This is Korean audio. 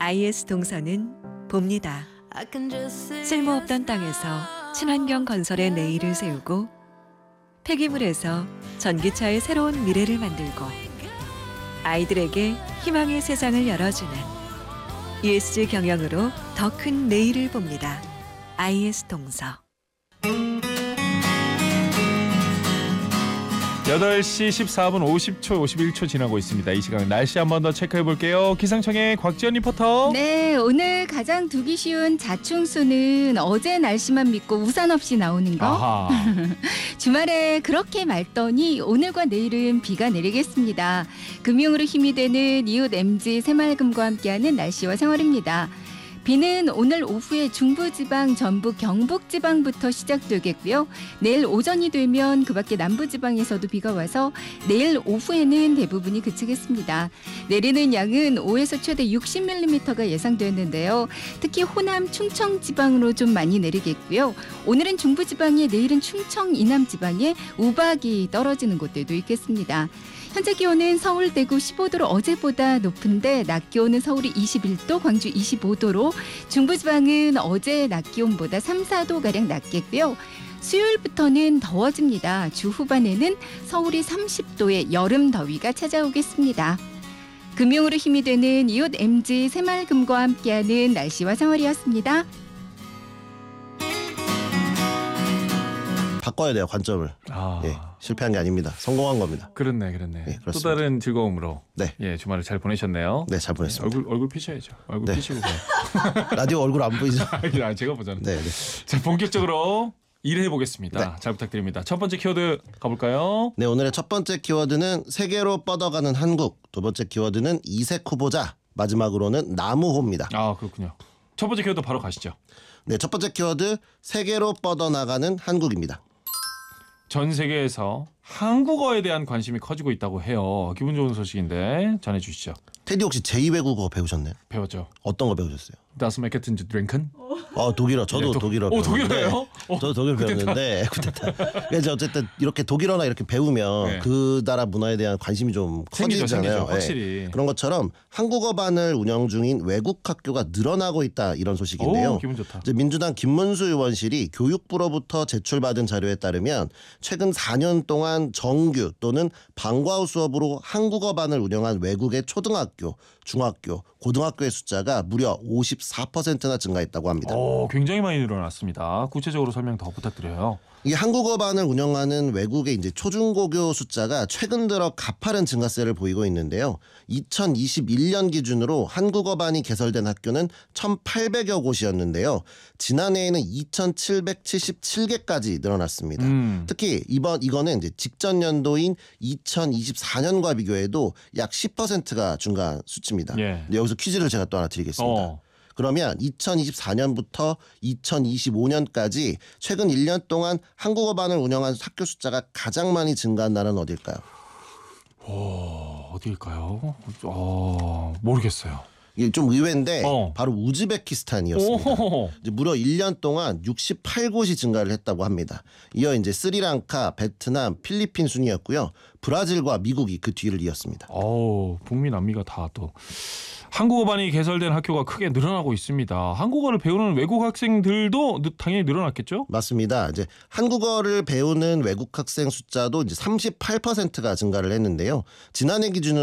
IS 동서는 봅니다. 쓸모없던 땅에서 친환경 건설의 내일을 세우고 폐기물에서 전기차의 새로운 미래를 만들고 아이들에게 희망의 세상을 열어주는 ESG 경영으로 더 큰 내일을 봅니다. IS 동서. 8시 14분 50초, 51초 지나고 있습니다. 이 시간 날씨 한 번 더 체크해 볼게요. 기상청의 곽지연 리포터. 네, 오늘 가장 두기 쉬운 자충수는 어제 날씨만 믿고 우산 없이 나오는 거. 아하. 주말에 그렇게 맑더니 오늘과 내일은 비가 내리겠습니다. 금융으로 힘이 되는 이웃 MG 새말금과 함께하는 날씨와 생활입니다. 비는 오늘 오후에 중부지방, 전북, 경북지방부터 시작되겠고요. 내일 오전이 되면 그 밖에 남부지방에서도 비가 와서 내일 오후에는 대부분이 그치겠습니다. 내리는 양은 5에서 최대 60mm가 예상되는데요. 특히 호남, 충청지방으로 좀 많이 내리겠고요. 오늘은 중부지방에, 내일은 충청, 이남지방에 우박이 떨어지는 곳들도 있겠습니다. 현재 기온은 서울, 대구 15도로 어제보다 높은데 낮 기온은 서울이 21도, 광주 25도로 중부지방은 어제 낮 기온보다 3, 4도가량 낮겠고요. 수요일부터는 더워집니다. 주 후반에는 서울이 30도의 여름 더위가 찾아오겠습니다. 금융으로 힘이 되는 이웃 MG 새말금과 함께하는 날씨와 생활이었습니다. 바꿔야 돼요, 관점을. 예, 실패한 게 아닙니다. 성공한 겁니다. 그렇네. 네, 또 다른 즐거움으로 네. 예, 주말을 잘 보내셨네요. 네, 잘 보냈습니다. 얼굴 피셔야죠. 얼굴 네. 피시고. 라디오 얼굴 안 보이죠? 아, 제가 보잖아요. 네, 네. 자, 본격적으로 일해 보겠습니다. 네. 잘 부탁드립니다. 첫 번째 키워드 가볼까요? 네, 오늘의 첫 번째 키워드는 세계로 뻗어가는 한국. 두 번째 키워드는 이색 후보자. 마지막으로는 나무호입니다. 아, 그렇군요. 첫 번째 키워드 바로 가시죠. 네, 첫 번째 키워드 세계로 뻗어나가는 한국입니다. 전 세계에서 한국어에 대한 관심이 커지고 있다고 해요. 기분 좋은 소식인데 전해주시죠. 테디 혹시 제2외국어 배우셨나요? 배웠죠. 어떤 거 배우셨어요? Das Marketing Drinken? 독일어. 저도 독일어 독일어예요? 배웠는데. 저도 독일어 배웠는데 그래서 어쨌든 이렇게 독일어나 이렇게 배우면 네. 그 나라 문화에 대한 관심이 좀 생기죠, 커지잖아요. 확실히. 그런 것처럼 한국어반을 운영 중인 외국 학교가 늘어나고 있다, 이런 소식인데요. 오, 기분 좋다. 이제 민주당 김문수 의원실이 교육부로부터 제출받은 자료에 따르면 최근 4년 동안 정규 또는 방과후 수업으로 한국어반을 운영한 외국의 초등학교, 중학교, 고등학교의 숫자가 무려 54%나 증가했다고 합니다. 굉장히 많이 늘어났습니다. 구체적으로 설명 더 부탁드려요. 이게 한국어반을 운영하는 외국의 이제 초중고교 숫자가 최근 들어 가파른 증가세를 보이고 있는데요. 2021년 기준으로 한국어반이 개설된 학교는 1,800여 곳이었는데요. 지난해에는 2,777개까지 늘어났습니다. 특히 이거는 이제 직전 연도인 2024년과 비교해도 약 10%가 증가한 수치입니다. 예. 근데 여기서 퀴즈를 제가 또 하나 드리겠습니다. 그러면 2024년부터 2025년까지 최근 1년 동안 한국어반을 운영한 학교 숫자가 가장 많이 증가한 나라는 어딜까요? 어디일까요? 모르겠어요. 이게 좀 의외인데 바로 오. 우즈베키스탄이었습니다. 이제 무려 1년 동안 68곳이 증가를 했다고 합니다. 이어 이제 스리랑카, 베트남, 필리핀 순이었고요. 브라질과 미국이 그 뒤를 이었습니다. 북미 남미가 다 또 한국어반이 개설된 학교가 크게 늘어나고 있습니다. 한국어를 배우는 외국 학생들도 당연히 늘어났겠죠? 맞습니다. 이제 한국어를 배우는 외국 학생 숫자도 이제 38%가 증가를 했는데요. 지난해 기준으로